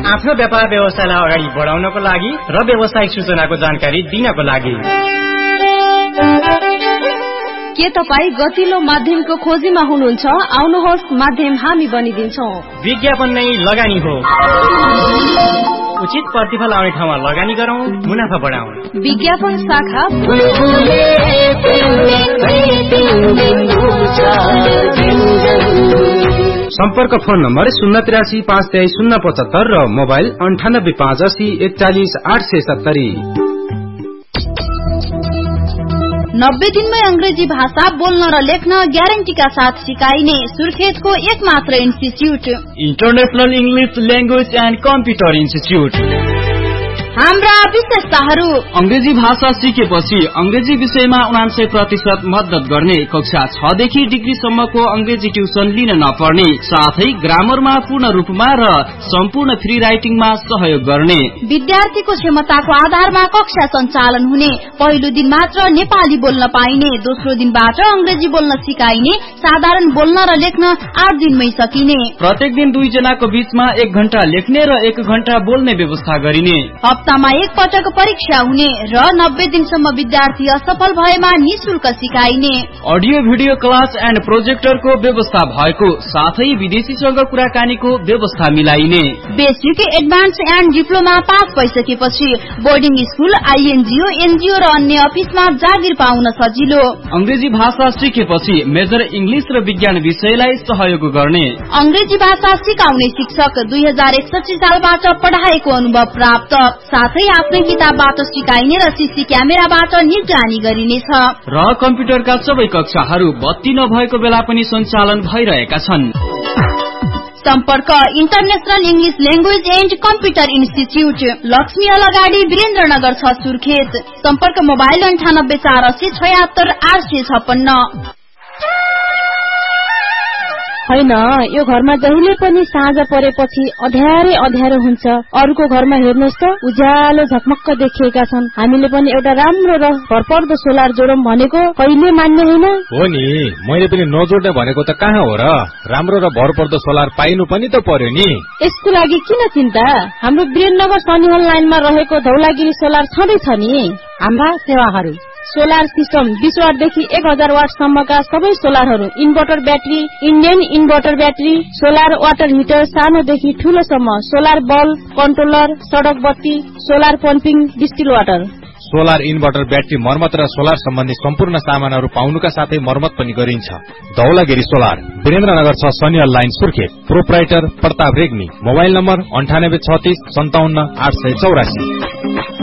आफ्नो व्यापार व्यवसायलाई अगाडि बढाउनको लागि र व्यावसायिक सूचनाको जानकारी दिनको लागि। के तपाईँ गतिलो माध्यमको खोजीमा हुनुहुन्छ? आउनुहोस्, माध्यम हामी बनिदिन्छौँ। विज्ञापन नै लगानी हो। उचित प्रतिफल आउने ठाउँमा लगानी गरौँ, मुनाफा बढाउँ। विज्ञापन शाखा सम्पर्क फोन नम्बर 083 523 075 र मोबाइल 98 580 41 870। 90 दिनमै अंग्रेजी भाषा बोल्न र लेख्न ग्यारेन्टीका साथ सिकाइने सुर्खेतको एकमात्र institute international English language and computer institute. हाम्रा विशेषताहरू: अंग्रेजी भाषा सिकेपछि अंग्रेजी विषयमा 99% मद्दत गर्ने, कक्षा 6 देखि डिग्रीसम्मको अंग्रेजी ट्युसन लिन नपर्ने, साथै ग्रामरमा पूर्ण रूपमा र सम्पूर्ण फ्री राइटिङमा सहयोग गर्ने, विद्यार्थीको क्षमताको आधारमा कक्षा सञ्चालन हुने, पहिलो दिन मात्र नेपाली बोल्न पाइने, दोस्रो दिनबाट अंग्रेजी बोल्न सिकाइने, साधारण बोल्न र लेख्न 8 दिनमै सकिने, प्रत्येक दिन 2 जनाको बीचमा 1 घण्टा लेख्ने र 1 घण्टा बोल्ने व्यवस्था गरिने, हप्तामा एक पटक परीक्षा हुने र 90 दिनसम्म विद्यार्थी असफल भएमा निशुल्क सिकाइने, अडियो भिडियो क्लास एन्ड प्रोजेक्टरको व्यवस्था भएको, साथै विदेशीसँग कुराकानीको व्यवस्था मिलाइने, basic, advance and diploma pass भइसकेपछि बोर्डिङ स्कूल, आईएनजीओ, एनजीओ र अन्य अफिसमा जागिर पाउन सजिलो। अंग्रेजी भाषा सिकेपछि मेजर इंग्लिश र विज्ञान विषयलाई सहयोग गर्ने, अंग्रेजी भाषा सिकाउने शिक्षक 2061 सालबाट पढाएको अनुभव प्राप्त, साथै आफ्नै किताबबाट सिकाइने र सीसी क्यामेराबाट निगरानी गरिनेछ र कम्प्युटरका सबै कक्षाहरू बत्ती नभएको बेला पनि सञ्चालन भइरहेका छन्। सम्पर्क international English language and computer institute, Lakshmi अलगाडी, Birendranagar 6 Surkhet. सम्पर्क मोबाइल 98 480 76 856। हैन, यो घरमा जहिले पनि साँझ परेपछि अँध्यारो हुन्छ। अरूको घरमा हेर्नुहोस् त, उज्यालो झकमक्क देखिएका छन्। हामीले पनि एउटा राम्रो र भरपर्दो सोलर जोडौं भनेको कहिले मान्ने होइन। हो नि, मैले पनि नजोड्ने भनेको त कहाँ हो र? राम्रो र भरपर्दो सोलर पाइनु पनि त पर्यो नि। यसको लागि किन चिन्ता? हाम्रो वीरेन्द्रनगर सनिहल लाइनमा रहेको धौलागिरी सोलर छँदैछ नि। हाम्रा सेवाहरू: सोलर सिस्टम 20 वाटदेखि 1000 वाटसम्मका सबै सोलरहरू, inverter battery, Indian inverter battery, solar water heater सानोदेखि ठूलोसम्म, सोलर बल्ब, कन्ट्रोलर, सडक बत्ती, solar pumping, distil water. Solar inverter battery मर्मत र सोलर सम्बन्धी सम्पूर्ण सामानहरू पाउनुका साथै मर्मत पनि गरिन्छ। Dhaulagiri solar, Birendranagar 6 सनिहल line Surkhet. Proprietor Pratap Regmi. Mobile number 98 36 57 884।